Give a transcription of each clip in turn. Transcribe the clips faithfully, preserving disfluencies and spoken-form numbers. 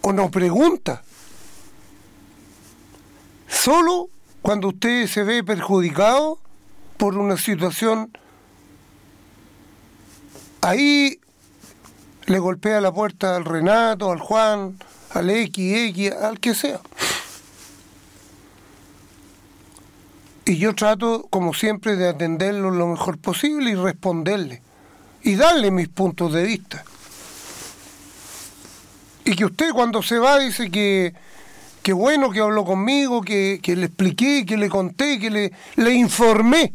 o no pregunta. Solo cuando usted se ve perjudicado por una situación, ahí le golpea la puerta al Renato, al Juan, al X, X, al que sea. Y yo trato, como siempre, de atenderlo lo mejor posible y responderle. Y darle mis puntos de vista. Y que usted cuando se va dice que, que bueno que habló conmigo, que, que le expliqué, que le conté, que le, le informé.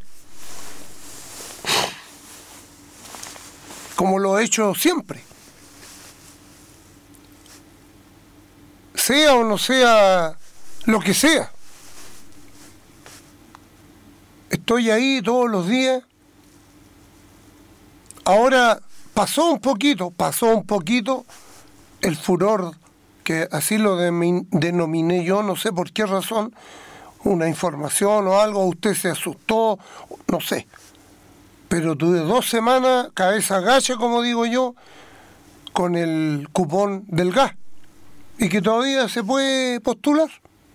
Como lo he hecho siempre. Sea o no sea lo que sea. Estoy ahí todos los días. Ahora pasó un poquito, pasó un poquito el furor, que así lo denominé yo, no sé por qué razón, una información o algo, usted se asustó, no sé. Pero tuve dos semanas, cabeza gacha, como digo yo, con el cupón del gas. Y que todavía se puede postular.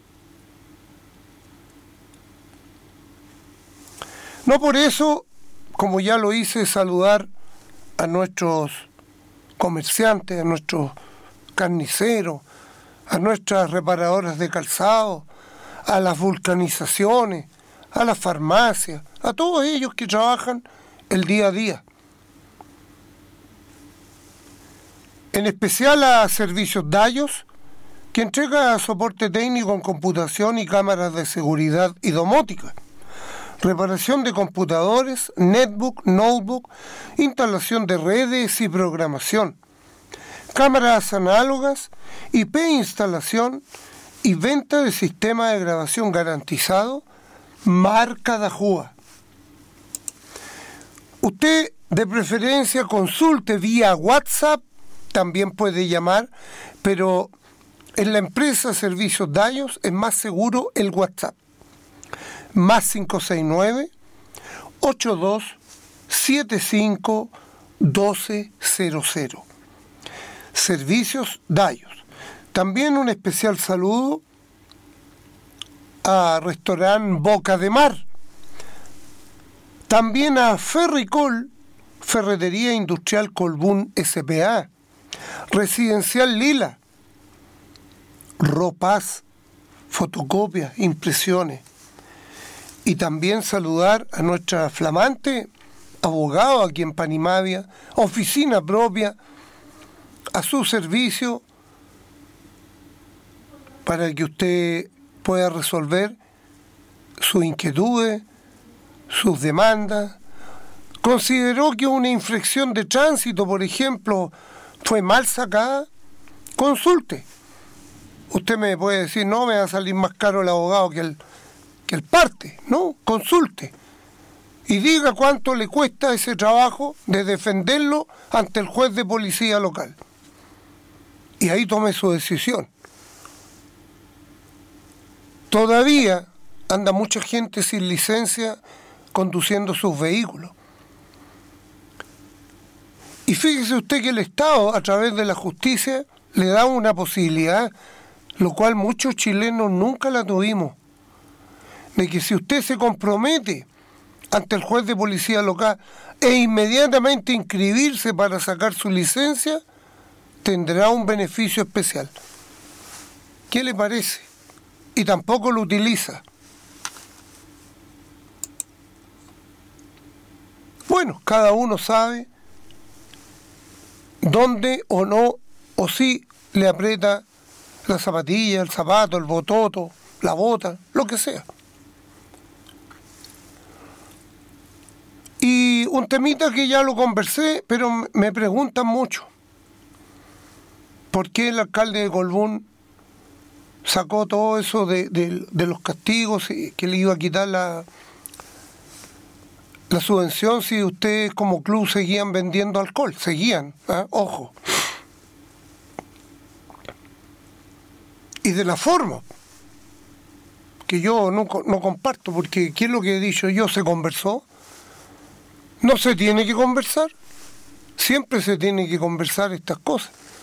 No por eso, como ya lo hice, saludar a nuestros comerciantes, a nuestros carniceros, a nuestras reparadoras de calzado, a las vulcanizaciones, a las farmacias, a todos ellos que trabajan el día a día. En especial a Servicios Dayos, que entrega soporte técnico en computación y cámaras de seguridad y domótica, reparación de computadores, netbook, notebook, instalación de redes y programación, cámaras análogas, I P instalación y venta de sistema de grabación garantizado, marca Dajúa. Usted de preferencia consulte vía WhatsApp, también puede llamar, pero en la empresa Servicios Dayos es más seguro el WhatsApp. Más cinco seis nueve, ocho dos siete cinco, uno dos cero cero. Servicios Dayos. También un especial saludo a Restaurant Boca de Mar. También a Ferricol, Ferretería Industrial Colbún S P A. Residencial Lila. Ropas, fotocopias, impresiones. Y también saludar a nuestra flamante abogado aquí en Panimavia, oficina propia, a su servicio para que usted pueda resolver sus inquietudes, sus demandas. Consideró que una infracción de tránsito, por ejemplo, fue mal sacada, consulte. Usted me puede decir, no, me va a salir más caro el abogado que el, que el parte. No, consulte. Y diga cuánto le cuesta ese trabajo de defenderlo ante el juez de policía local. Y ahí tome su decisión. Todavía anda mucha gente sin licencia conduciendo sus vehículos. Y fíjese usted que el Estado, a través de la justicia, le da una posibilidad, lo cual muchos chilenos nunca la tuvimos, de que si usted se compromete ante el juez de policía local e inmediatamente inscribirse para sacar su licencia, tendrá un beneficio especial. ¿Qué le parece? Y tampoco lo utiliza. Bueno, cada uno sabe dónde o no, o sí le aprieta la zapatilla, el zapato, el bototo, la bota, lo que sea. Y un temita que ya lo conversé, pero me preguntan mucho. ¿Por qué el alcalde de Colbún sacó todo eso de, de, de los castigos, que le iba a quitar la, la subvención si ustedes como club seguían vendiendo alcohol? Seguían, ¿eh? Ojo. Y de la forma que yo no, no comparto, porque ¿qué es lo que he dicho yo? ¿Se conversó? No se tiene que conversar. Siempre se tiene que conversar estas cosas.